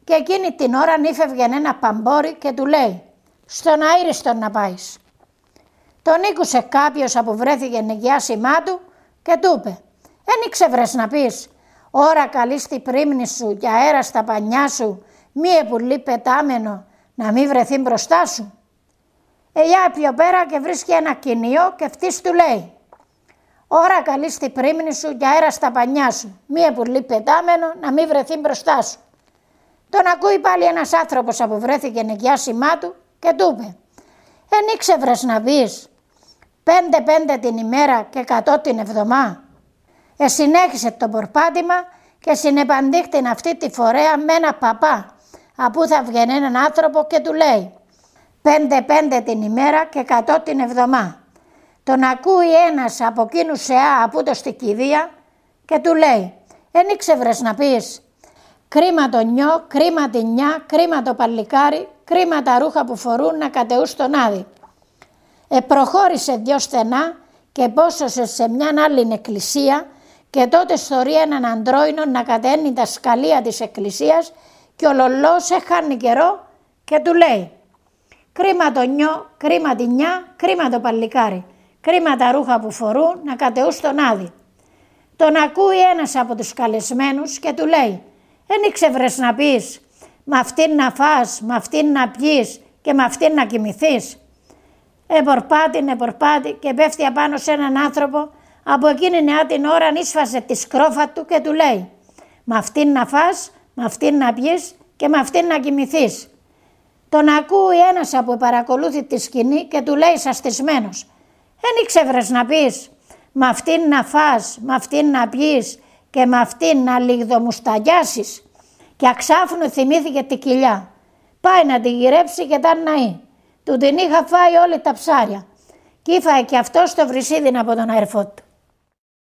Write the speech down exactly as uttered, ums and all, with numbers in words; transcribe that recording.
και εκείνη την ώρα νύφευγε ένα παμπόρι και του λέει «Στον αήριστον να πάεις». Τον ήκουσε κάποιος που βρέθηκε νοικιάσιμά του και του είπε «Εν ήξευρες να πεις, ώρα καλή στη πρίμνη σου και αέρα στα πανιά σου, μη επουλή πετάμενο να μην βρεθεί μπροστά σου». Ελιά πιο πέρα και βρίσκει ένα κοινιό και αυτής του λέει «Ώρα καλή στη πρίμνη σου και αέρα στα πανιά σου, μη επουλή πετάμενο να μην βρεθεί μπροστά σου». Τον ακούει πάλι ένας άνθρωπος που βρέθηκε νοικιάσιμά του και του είπε «Εν ήξευρες να πεις, πέντε πέντε την ημέρα και εκατό την εβδομά». Εσυνέχισε το πορπάτημα και συνεπαντήχτην αυτή τη φορέα με ένα παπά, απού θα βγαίνει έναν άνθρωπο και του λέει «Πέντε πέντε την ημέρα και εκατό την εβδομά». Τον ακούει ένας από εκείνους σεά από το στη κηδεία και του λέει «Εν ήξευρες να πεις, κρίμα το νιό, κρίμα τη νιά, κρίμα το παλικάρι, κρίμα τα ρούχα που φορούν να κατεούς τον άδει». Επροχώρησε δυο στενά και πόσωσε σε μιαν άλλη εκκλησία και τότε στορεί έναν αντρόινο να καταίνει τα σκαλία της εκκλησίας και ο λολός έχανε καιρό και του λέει «Κρίμα το νιό, κρίμα τη νιά, κρίμα το παλικάρι, κρίμα τα ρούχα που φορούν να κατεούς τον άδει». Τον ακούει ένας από τους καλεσμένους και του λέει «Εν ήξευρες να πεις, μ' αυτήν να φας, μ' αυτήν να πιείς και μ' αυτήν να κοιμηθείς». Επορπάτη, επορπάτη και πέφτει απάνω σε έναν άνθρωπο, από εκείνη νεά την ώρα ίσφασε τη σκρόφα του και του λέει «Μ' αυτήν να φας, μ' αυτήν να πιείς και μ' αυτήν να κοιμηθείς». Τον ακούει ένας που παρακολούθει τη σκηνή και του λέει σαστισμένος «Εν ήξευρες να πεις, μ' αυτήν να φας, μ' αυτήν να πιείς και μ' αυτήν να λιγδομουσταγιάσεις». Και αξάφνου θυμήθηκε τη κοιλιά. Πάει να τη γυρέψει και τα ναεί. Του την είχα φάει όλη τα ψάρια. Κι ήφαε και αυτός το βρυσίδιν από τον αερφό του.